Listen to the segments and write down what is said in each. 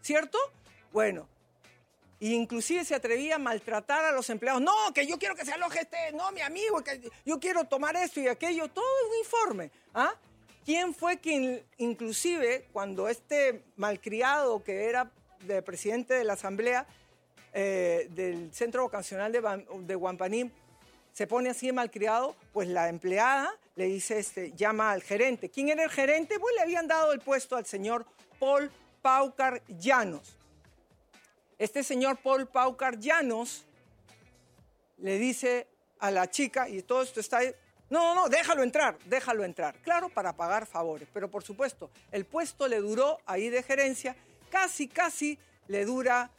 ¿cierto? Bueno, inclusive se atrevía a maltratar a los empleados. No, que yo quiero que se aloje no, mi amigo, que yo quiero tomar esto y aquello, todo un informe. ¿Ah? ¿Quién fue quien, inclusive, cuando este malcriado que era presidente de la Asamblea del Centro Vocacional de Guampaní, se pone así de malcriado? Pues la empleada le dice, llama al gerente. ¿Quién era el gerente? Pues le habían dado el puesto al señor Paul Paucar Llanos. Este señor Paul Paucar Llanos le dice a la chica, y todo esto está ahí, no, déjalo entrar. Claro, para pagar favores, pero por supuesto, el puesto le duró ahí de gerencia, casi le dura,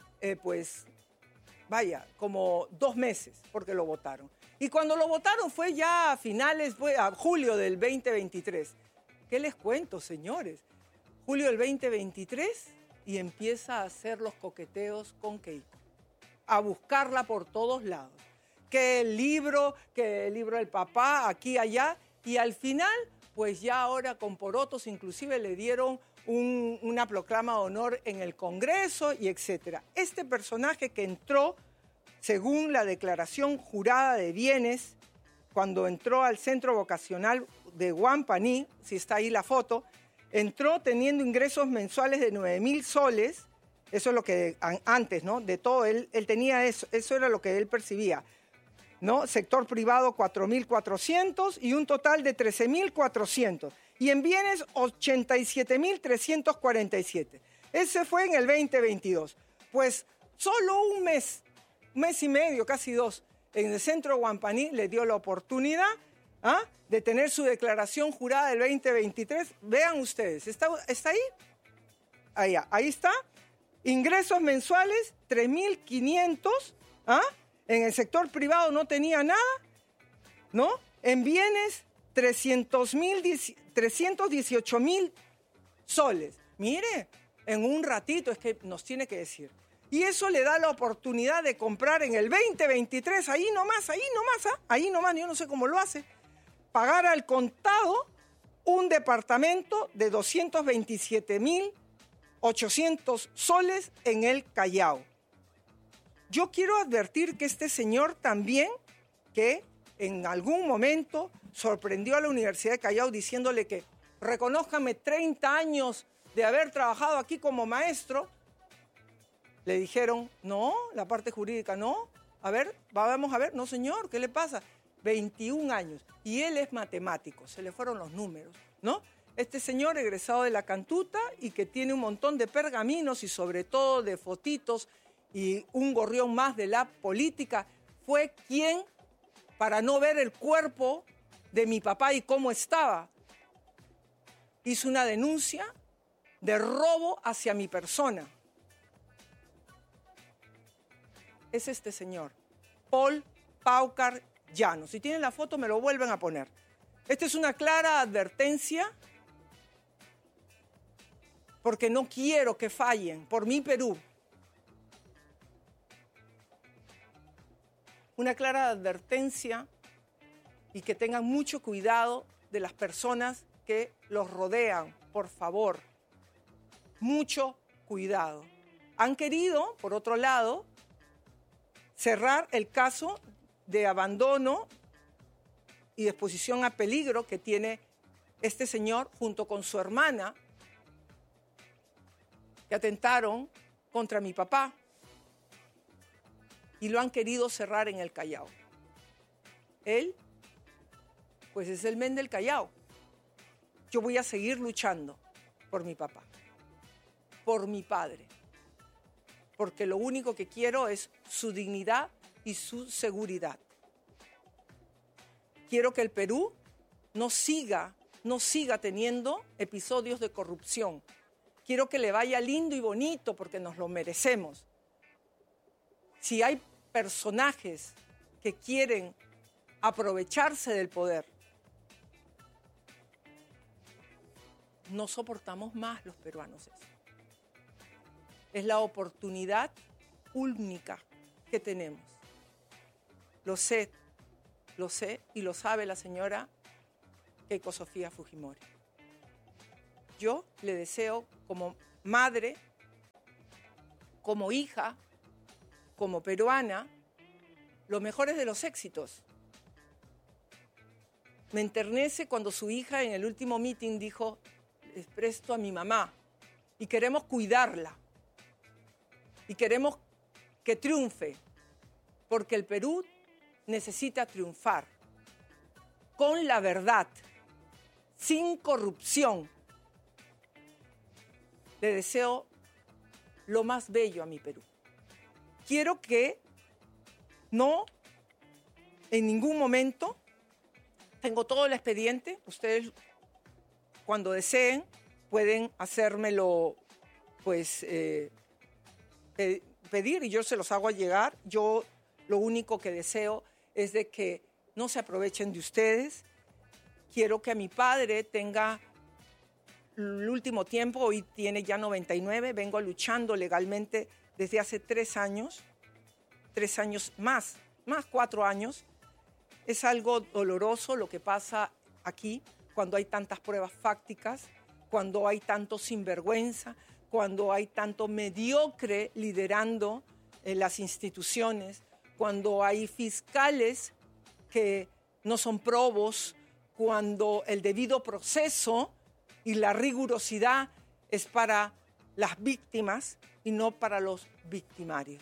como 2 meses, porque lo votaron. Y cuando lo votaron fue ya a julio del 2023. ¿Qué les cuento, señores? Julio del 2023 y empieza a hacer los coqueteos con Keiko, a buscarla por todos lados. Que el libro del papá, aquí, allá, y al final, pues ya ahora con porotos, inclusive le dieron una proclama de honor en el Congreso y etcétera. Este personaje que entró, según la declaración jurada de bienes, cuando entró al centro vocacional de Guampaní, si está ahí la foto, entró teniendo ingresos mensuales de 9.000 soles, eso es lo que antes, ¿no? De todo, él tenía eso era lo que él percibía, ¿no? Sector privado 4.400 y un total de 13.400. Y en bienes 87.347. Ese fue en el 2022. Pues solo un mes y medio, casi 2, en el centro Guampaní le dio la oportunidad de tener su declaración jurada del 2023. Vean ustedes, ¿está ahí? Ahí está. Ingresos mensuales 3.500, En el sector privado no tenía nada, ¿no? En bienes 318.000 soles. Mire, en un ratito es que nos tiene que decir. Y eso le da la oportunidad de comprar en el 2023, ahí nomás, yo no sé cómo lo hace, pagar al contado un departamento de 227.800 soles en el Callao. Yo quiero advertir que este señor también, que en algún momento sorprendió a la Universidad de Callao diciéndole que reconózcame 30 años de haber trabajado aquí como maestro, le dijeron, no, la parte jurídica no. A ver, vamos a ver, no señor, ¿qué le pasa? 21 años. Y él es matemático, se le fueron los números, ¿no? Este señor egresado de la Cantuta y que tiene un montón de pergaminos y sobre todo de fotitos y un gorrión más de la política, fue quien, para no ver el cuerpo de mi papá y cómo estaba, hizo una denuncia de robo hacia mi persona. Es este señor, Paul Paucar Llanos. Si tienen la foto, me lo vuelven a poner. Esta es una clara advertencia porque no quiero que fallen por mi Perú. Una clara advertencia y que tengan mucho cuidado de las personas que los rodean, por favor. Mucho cuidado. Han querido, por otro lado, cerrar el caso de abandono y de exposición a peligro que tiene este señor junto con su hermana, que atentaron contra mi papá y lo han querido cerrar en el Callao. Él, pues es el men del Callao. Yo voy a seguir luchando por mi papá, por mi padre, porque lo único que quiero es su dignidad y su seguridad. Quiero que el Perú no siga teniendo episodios de corrupción. Quiero que le vaya lindo y bonito porque nos lo merecemos. Si hay personajes que quieren aprovecharse del poder, no soportamos más los peruanos eso. Es la oportunidad única que tenemos. Lo sé y lo sabe la señora Keiko Sofía Fujimori. Yo le deseo como madre como hija, como peruana, los mejores de los éxitos. Me enternece cuando su hija en el último meeting dijo, les presto a mi mamá y queremos cuidarla y queremos que triunfe, porque el Perú necesita triunfar con la verdad, sin corrupción. Le deseo lo más bello a mi Perú. Quiero que no, en ningún momento, tengo todo el expediente, ustedes cuando deseen pueden hacérmelo pues, pedir y yo se los hago llegar. Yo lo único que deseo es de que no se aprovechen de ustedes. Quiero que a mi padre tenga el último tiempo, hoy tiene ya 99, vengo luchando legalmente desde hace 3 años más 4 años. Es algo doloroso lo que pasa aquí cuando hay tantas pruebas fácticas, cuando hay tanto sinvergüenza, cuando hay tanto mediocre liderando las instituciones, cuando hay fiscales que no son probos, cuando el debido proceso y la rigurosidad es para las víctimas y no para los victimarios.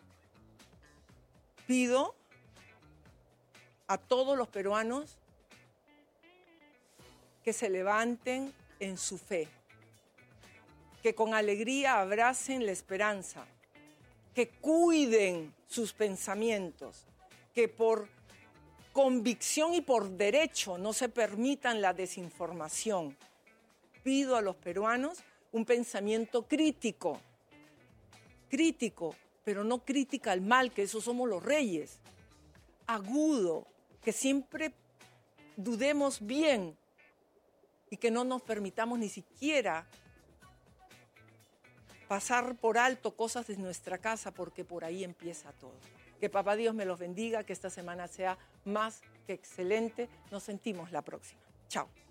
Pido a todos los peruanos que se levanten en su fe, que con alegría abracen la esperanza, que cuiden sus pensamientos, que por convicción y por derecho no se permitan la desinformación. Pido a los peruanos un pensamiento crítico, pero no crítica al mal, que eso somos los reyes. Agudo, que siempre dudemos bien y que no nos permitamos ni siquiera pasar por alto cosas de nuestra casa, porque por ahí empieza todo. Que Papá Dios me los bendiga, que esta semana sea más que excelente. Nos sentimos la próxima. Chao.